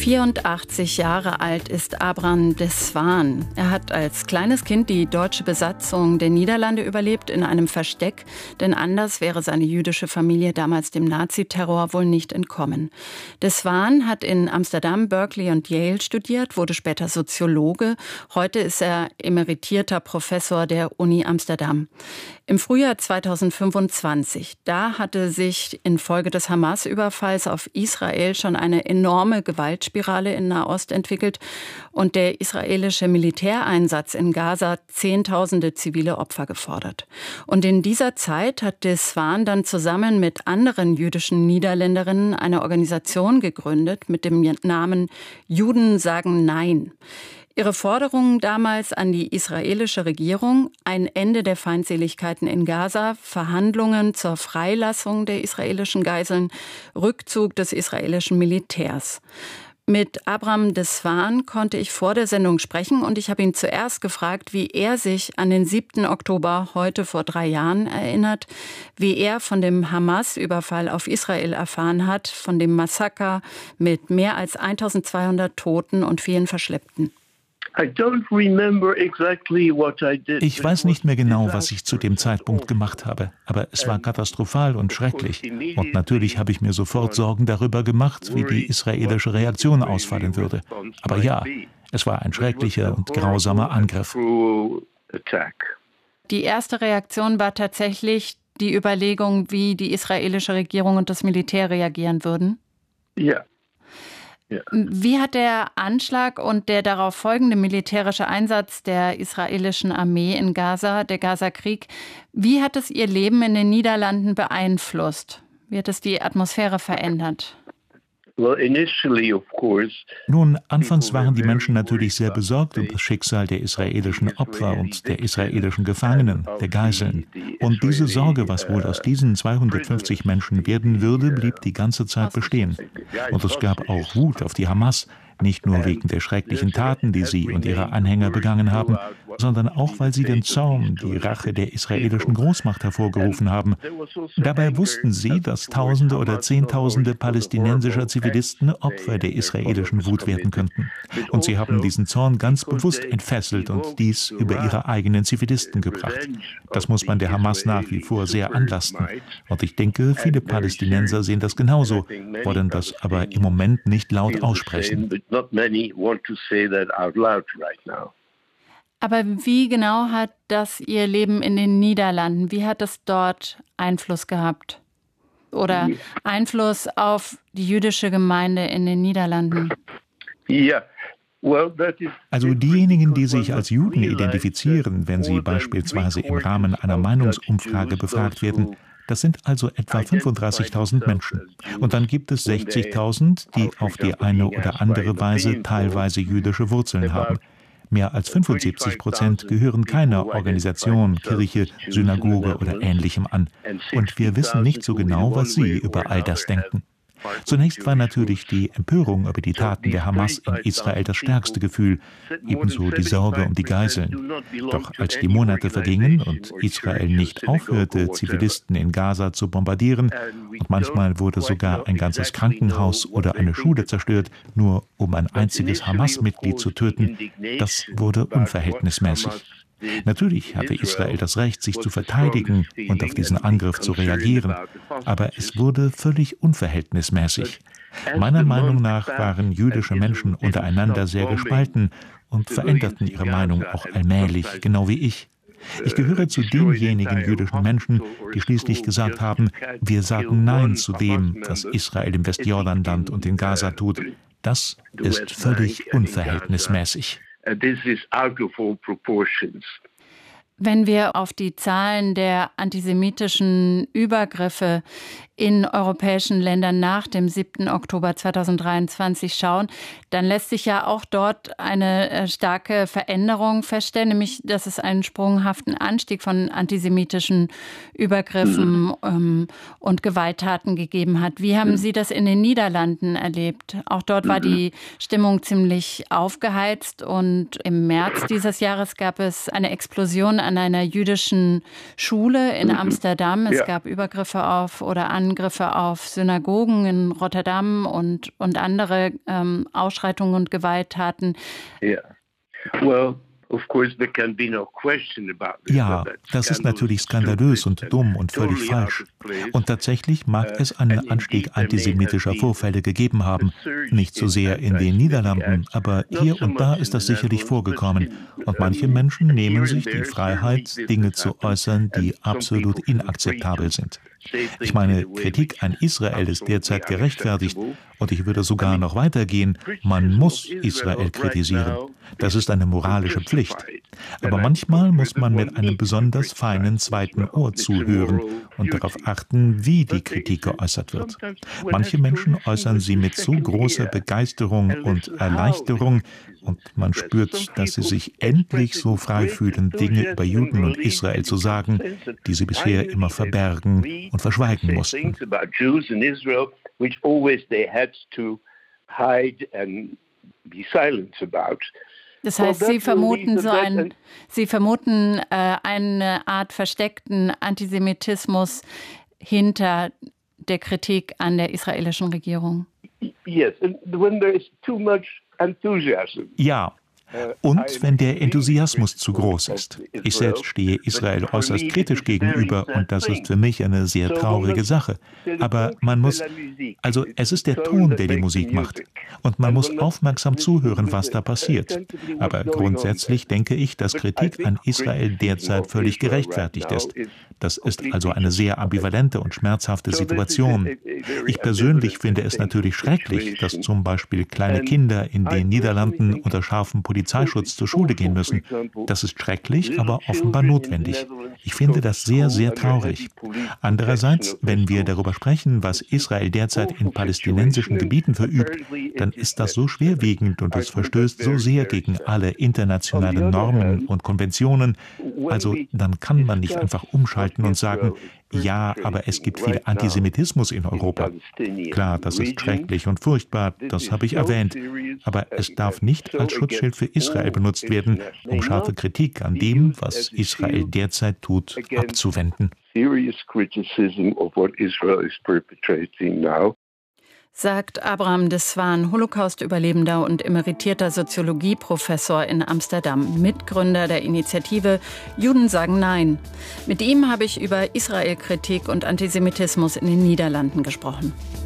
84 Jahre alt ist Abram de Zwaan. Er hat als kleines Kind die deutsche Besatzung der Niederlande überlebt in einem Versteck, denn anders wäre seine jüdische Familie damals dem Naziterror wohl nicht entkommen. De Zwaan hat in Amsterdam, Berkeley und Yale studiert, wurde später Soziologe. Heute ist er emeritierter Professor der Uni Amsterdam. Im Frühjahr 2025, da hatte sich infolge des Hamas-Überfalls auf Israel schon eine enorme Gewaltspirale in Nahost entwickelt und der israelische Militäreinsatz in Gaza Zehntausende zivile Opfer gefordert. Und in dieser Zeit hat de Zwaan dann zusammen mit anderen jüdischen Niederländerinnen eine Organisation gegründet mit dem Namen Juden sagen Nein. Ihre Forderungen damals an die israelische Regierung: ein Ende der Feindseligkeiten in Gaza, Verhandlungen zur Freilassung der israelischen Geiseln, Rückzug des israelischen Militärs. Mit Abram de Zwaan konnte ich vor der Sendung sprechen und ich habe ihn zuerst gefragt, wie er sich an den 7. Oktober heute vor 3 Jahren erinnert, wie er von dem Hamas-Überfall auf Israel erfahren hat, von dem Massaker mit mehr als 1200 Toten und vielen Verschleppten. Ich weiß nicht mehr genau, was ich zu dem Zeitpunkt gemacht habe, aber es war katastrophal und schrecklich. Und natürlich habe ich mir sofort Sorgen darüber gemacht, wie die israelische Reaktion ausfallen würde. Aber ja, es war ein schrecklicher und grausamer Angriff. Die erste Reaktion war tatsächlich die Überlegung, wie die israelische Regierung und das Militär reagieren würden? Ja. Ja. Wie hat der Anschlag und der darauf folgende militärische Einsatz der israelischen Armee in Gaza, der Gaza-Krieg, wie hat es Ihr Leben in den Niederlanden beeinflusst? Wie hat es die Atmosphäre verändert? Nun, anfangs waren die Menschen natürlich sehr besorgt um das Schicksal der israelischen Opfer und der israelischen Gefangenen, der Geiseln. Und diese Sorge, was wohl aus diesen 250 Menschen werden würde, blieb die ganze Zeit bestehen. Und es gab auch Wut auf die Hamas, nicht nur wegen der schrecklichen Taten, die sie und ihre Anhänger begangen haben, sondern auch, weil sie den Zorn, die Rache der israelischen Großmacht hervorgerufen haben. Dabei wussten sie, dass Tausende oder Zehntausende palästinensischer Zivilisten Opfer der israelischen Wut werden könnten. Und sie haben diesen Zorn ganz bewusst entfesselt und dies über ihre eigenen Zivilisten gebracht. Das muss man der Hamas nach wie vor sehr anlasten. Und ich denke, viele Palästinenser sehen das genauso, wollen das aber im Moment nicht laut aussprechen. Aber wie genau hat das Ihr Leben in den Niederlanden, wie hat es dort Einfluss gehabt? Oder Einfluss auf die jüdische Gemeinde in den Niederlanden? Also diejenigen, die sich als Juden identifizieren, wenn sie beispielsweise im Rahmen einer Meinungsumfrage befragt werden, das sind also etwa 35.000 Menschen. Und dann gibt es 60.000, die auf die eine oder andere Weise teilweise jüdische Wurzeln haben. Mehr als 75% gehören keiner Organisation, Kirche, Synagoge oder Ähnlichem an. Und wir wissen nicht so genau, was sie über all das denken. Zunächst war natürlich die Empörung über die Taten der Hamas in Israel das stärkste Gefühl, ebenso die Sorge um die Geiseln. Doch als die Monate vergingen und Israel nicht aufhörte, Zivilisten in Gaza zu bombardieren, und manchmal wurde sogar ein ganzes Krankenhaus oder eine Schule zerstört, nur um ein einziges Hamas-Mitglied zu töten, das wurde unverhältnismäßig. Natürlich hatte Israel das Recht, sich zu verteidigen und auf diesen Angriff zu reagieren, aber es wurde völlig unverhältnismäßig. Meiner Meinung nach waren jüdische Menschen untereinander sehr gespalten und veränderten ihre Meinung auch allmählich, genau wie ich. Ich gehöre zu denjenigen jüdischen Menschen, die schließlich gesagt haben, wir sagen Nein zu dem, was Israel im Westjordanland und in Gaza tut. Das ist völlig unverhältnismäßig. This is out of all proportions. Wenn wir auf die Zahlen der antisemitischen Übergriffe in europäischen Ländern nach dem 7. Oktober 2023 schauen, dann lässt sich ja auch dort eine starke Veränderung feststellen, nämlich dass es einen sprunghaften Anstieg von antisemitischen Übergriffen und Gewalttaten gegeben hat. Wie haben Sie das in den Niederlanden erlebt? Auch dort war die Stimmung ziemlich aufgeheizt und im März dieses Jahres gab es eine Explosion an einer jüdischen Schule in Amsterdam. Es gab Übergriffe auf oder an Angriffe auf Synagogen in Rotterdam und andere Ausschreitungen und Gewalttaten. Yeah. Well, ja, das ist natürlich skandalös und dumm und völlig falsch. Und tatsächlich mag es einen Anstieg antisemitischer Vorfälle gegeben haben. Nicht so sehr in den Niederlanden, aber hier und da ist das sicherlich vorgekommen. Und manche Menschen nehmen sich die Freiheit, Dinge zu äußern, die absolut inakzeptabel sind. Ich meine, Kritik an Israel ist derzeit gerechtfertigt. Und ich würde sogar noch weitergehen, man muss Israel kritisieren. Das ist eine moralische Pflicht. Aber manchmal muss man mit einem besonders feinen zweiten Ohr zuhören und darauf achten, wie die Kritik geäußert wird. Manche Menschen äußern sie mit so großer Begeisterung und Erleichterung, und man spürt, dass sie sich endlich so frei fühlen, Dinge über Juden und Israel zu sagen, die sie bisher immer verbergen und verschweigen mussten. Which always they had to hide and be silent about. Das heißt, Sie vermuten eine Art versteckten Antisemitismus hinter der Kritik an der israelischen Regierung. Yes, and when there is too much enthusiasm. Ja. Und wenn der Enthusiasmus zu groß ist. Ich selbst stehe Israel äußerst kritisch gegenüber und das ist für mich eine sehr traurige Sache. Aber es ist der Ton, der die Musik macht. Und man muss aufmerksam zuhören, was da passiert. Aber grundsätzlich denke ich, dass Kritik an Israel derzeit völlig gerechtfertigt ist. Das ist also eine sehr ambivalente und schmerzhafte Situation. Ich persönlich finde es natürlich schrecklich, dass zum Beispiel kleine Kinder in den Niederlanden unter scharfem Polizeischutz zur Schule gehen müssen. Das ist schrecklich, aber offenbar notwendig. Ich finde das sehr, sehr traurig. Andererseits, wenn wir darüber sprechen, was Israel derzeit in palästinensischen Gebieten verübt, dann ist das so schwerwiegend und es verstößt so sehr gegen alle internationalen Normen und Konventionen. Also dann kann man nicht einfach umschalten und sagen, ja, aber es gibt viel Antisemitismus in Europa. Klar, das ist schrecklich und furchtbar, das habe ich erwähnt. Aber es darf nicht als Schutzschild für Israel benutzt werden, um scharfe Kritik an dem, was Israel derzeit tut, abzuwenden. Sagt Abraham Deswan, Holocaust-Überlebender und emeritierter Soziologieprofessor in Amsterdam, Mitgründer der Initiative Juden sagen Nein. Mit ihm habe ich über Israel-Kritik und Antisemitismus in den Niederlanden gesprochen.